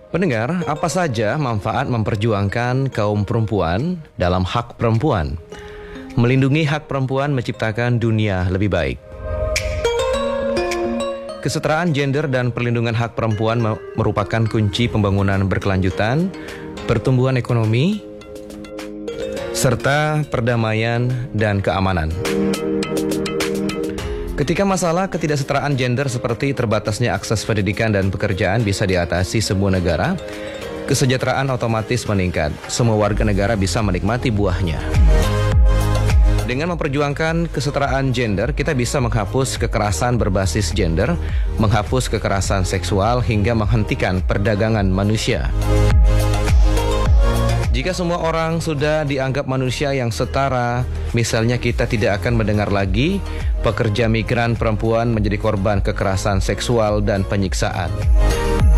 Pendengar, apa saja manfaat memperjuangkan kaum perempuan dalam hak perempuan? Melindungi hak perempuan menciptakan dunia lebih baik. Kesetaraan gender dan perlindungan hak perempuan merupakan kunci pembangunan berkelanjutan, pertumbuhan ekonomi, serta perdamaian dan keamanan. Ketika masalah ketidaksetaraan gender seperti terbatasnya akses pendidikan dan pekerjaan bisa diatasi semua negara, kesejahteraan otomatis meningkat. Semua warga negara bisa menikmati buahnya. Dengan memperjuangkan kesetaraan gender, kita bisa menghapus kekerasan berbasis gender, menghapus kekerasan seksual, hingga menghentikan perdagangan manusia. Jika semua orang sudah dianggap manusia yang setara, misalnya kita tidak akan mendengar lagi pekerja migran perempuan menjadi korban kekerasan seksual dan penyiksaan.